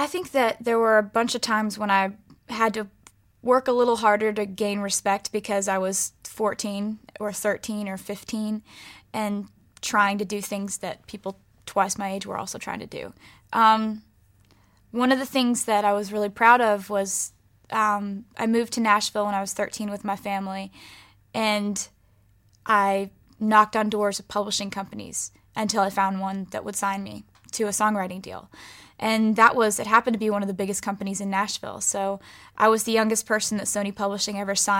I think that there were a bunch of times when I had to work a little harder to gain respect because I was 14 or 13 or 15 and trying to do things that people twice my age were also trying to do. One of the things that I was really proud of was I moved to Nashville when I was 13 with my family, and I knocked on doors of publishing companies until I found one that would sign me to a songwriting deal. And it happened to be one of the biggest companies in Nashville. So I was the youngest person that Sony Publishing ever signed.